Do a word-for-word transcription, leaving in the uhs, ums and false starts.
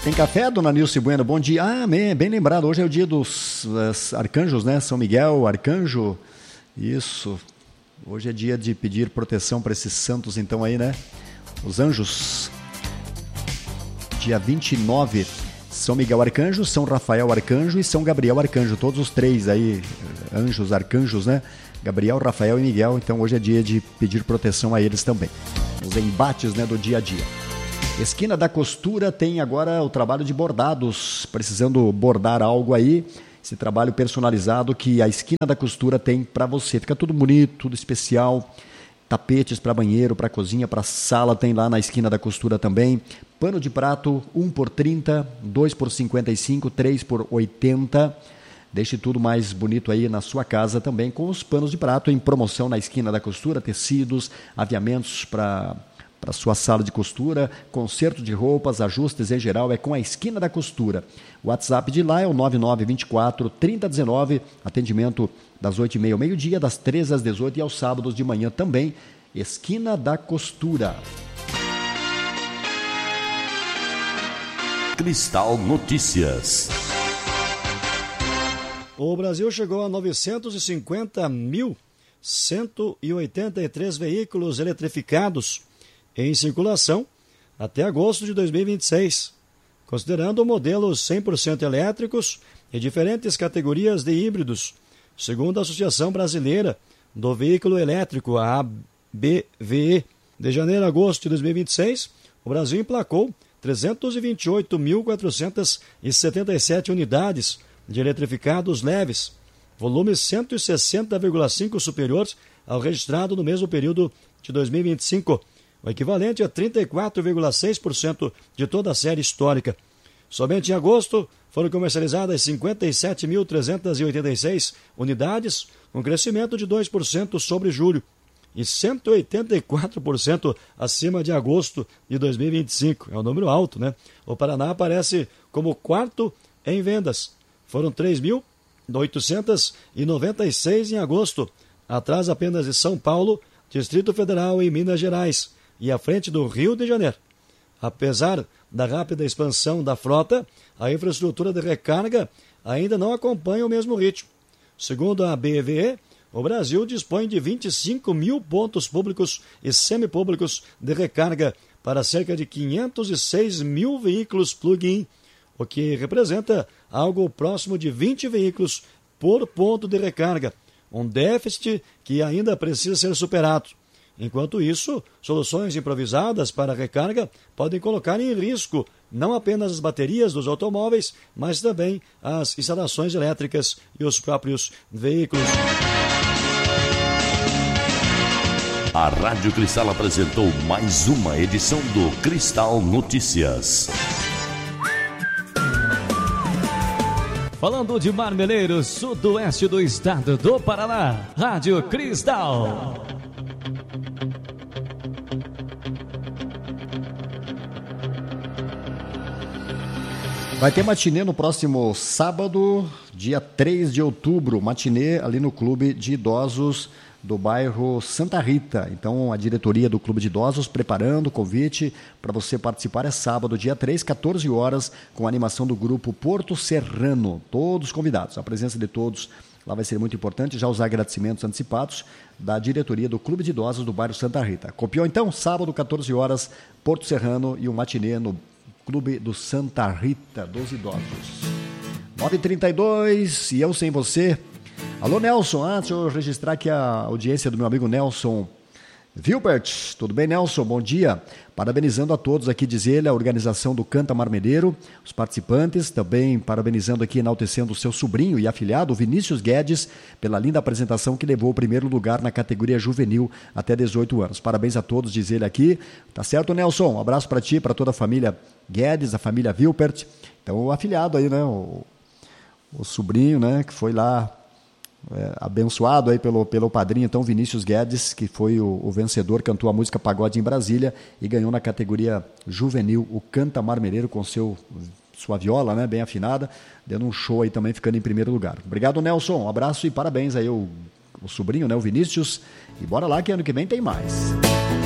Tem café, dona Nilce Bueno? Bom dia. Ah, bem, bem lembrado, hoje é o dia dos uh, arcanjos, né? São Miguel, arcanjo. Isso. Hoje é dia de pedir proteção para esses santos, então, aí, né? Os anjos. Dia vinte e nove, São Miguel Arcanjo, São Rafael Arcanjo e São Gabriel Arcanjo. Todos os três aí, anjos, arcanjos, né? Gabriel, Rafael e Miguel. Então, hoje é dia de pedir proteção a eles também. Os embates, né, do dia a dia. Esquina da Costura tem agora o trabalho de bordados, precisando bordar algo aí, esse trabalho personalizado que a Esquina da Costura tem para você. Fica tudo bonito, tudo especial, tapetes para banheiro, para cozinha, para sala, tem lá na Esquina da Costura também. Pano de prato, um por trinta, dois por cinquenta e cinco, três por oitenta. Deixe tudo mais bonito aí na sua casa também com os panos de prato em promoção na Esquina da Costura, tecidos, aviamentos para... para sua sala de costura, conserto de roupas, ajustes em geral, é com a Esquina da Costura. O WhatsApp de lá é o nove nove dois quatro, três zero um nove, atendimento das oito e meia ao meio-dia, das treze às dezoito e aos sábados de manhã também, Esquina da Costura. Cristal Notícias. O Brasil chegou a novecentos e cinquenta mil cento e oitenta e três veículos eletrificados em circulação até agosto de dois mil e vinte e seis, considerando modelos cem por cento elétricos e diferentes categorias de híbridos, segundo a Associação Brasileira do Veículo Elétrico, a A B V E. De janeiro a agosto de dois mil e vinte e seis, o Brasil emplacou trezentos e vinte e oito mil quatrocentas e setenta e sete unidades de eletrificados leves, volume cento e sessenta vírgula cinco superiores ao registrado no mesmo período de dois mil e vinte e cinco, o equivalente a trinta e quatro vírgula seis por cento de toda a série histórica. Somente em agosto foram comercializadas cinquenta e sete mil trezentas e oitenta e seis unidades, um crescimento de dois por cento sobre julho e cento e oitenta e quatro por cento acima de agosto de dois mil e vinte e cinco. É um número alto, né? O Paraná aparece como quarto em vendas. Foram três mil oitocentos e noventa e seis em agosto, atrás apenas de São Paulo, Distrito Federal e Minas Gerais, e à frente do Rio de Janeiro. Apesar da rápida expansão da frota, a infraestrutura de recarga ainda não acompanha o mesmo ritmo. Segundo a B V E, o Brasil dispõe de vinte e cinco mil pontos públicos e semipúblicos de recarga para cerca de quinhentos e seis mil veículos plug-in, o que representa algo próximo de vinte veículos por ponto de recarga, um déficit que ainda precisa ser superado. Enquanto isso, soluções improvisadas para recarga podem colocar em risco não apenas as baterias dos automóveis, mas também as instalações elétricas e os próprios veículos. A Rádio Cristal apresentou mais uma edição do Cristal Notícias. Falando de Marmeleiro, sudoeste do estado do Paraná, Rádio Cristal. Vai ter matinê no próximo sábado, dia três de outubro, matinê ali no Clube de Idosos do bairro Santa Rita. Então, a diretoria do Clube de Idosos preparando o convite para você participar. É sábado, dia três, quatorze horas, com a animação do grupo Porto Serrano. Todos convidados. A presença de todos lá vai ser muito importante. Já os agradecimentos antecipados da diretoria do Clube de Idosos do bairro Santa Rita. Copiou então? Sábado, quatorze horas, Porto Serrano e um matinê no Clube do Santa Rita dos Idosos. nove e trinta e dois, e eu sem você. Alô, Nelson. Ah, deixa eu registrar aqui a audiência do meu amigo Nelson Vilbert. Tudo bem, Nelson? Bom dia. Parabenizando a todos aqui, diz ele, a organização do Canta Marmeleiro, os participantes, também parabenizando aqui, enaltecendo o seu sobrinho e afilhado, Vinícius Guedes, pela linda apresentação que levou o primeiro lugar na categoria juvenil até dezoito anos. Parabéns a todos, diz ele aqui. Tá certo, Nelson? Um abraço para ti, para toda a família Guedes, a família Vilbert. Então, o afilhado aí, né? O, o sobrinho, né? Que foi lá É, abençoado aí pelo, pelo padrinho, então, Vinícius Guedes, que foi o, o vencedor, cantou a música Pagode em Brasília e ganhou na categoria juvenil o Canta Marmeleiro com seu, sua viola, né, bem afinada, dando um show aí também, ficando em primeiro lugar. Obrigado, Nelson, um abraço e parabéns aí o, o sobrinho, né, o Vinícius, e bora lá que ano que vem tem mais.